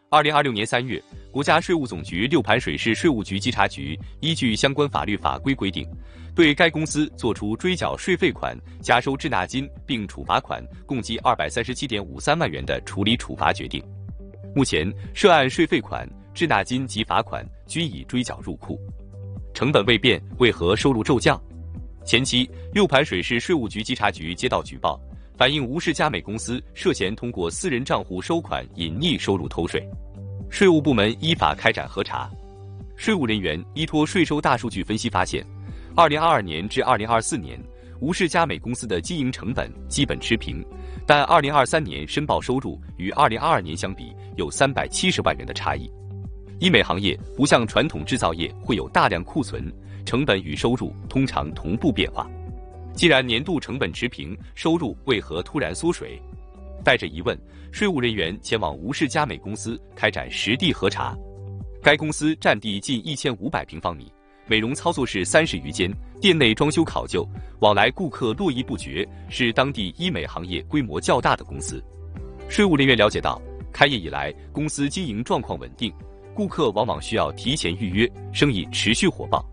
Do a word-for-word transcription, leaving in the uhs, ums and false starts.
二零二六年三月，国家税务总局六盘水市税务局稽查局依据相关法律法规规定，对该公司作出追缴税费款、加收滞纳金并处罚款共计二百三十七点五三万元的处理处罚决定。目前，涉案税费款、滞纳金及罚款均已追缴入库。成本未变，为何收入骤降？前期，六盘水市税务局稽查局接到举报，反映吴氏佳美公司涉嫌通过私人账户收款隐匿收入偷税。税务部门依法开展核查。税务人员依托税收大数据分析发现，二零二二年至二零二四年，吴氏佳美公司的经营成本基本持平，但二零二三年申报收入与二零二二年相比有三百七十万元的差异。医美行业不像传统制造业会有大量库存，成本与收入通常同步变化。既然年度成本持平，收入为何突然缩水？带着疑问，税务人员前往吴氏佳美公司开展实地核查。该公司占地近一千五百平方米，美容操作室三十余间，店内装修考究，往来顾客络绎不绝，是当地医美行业规模较大的公司。税务人员了解到，开业以来，公司经营状况稳定，顾客往往需要提前预约，生意持续火爆。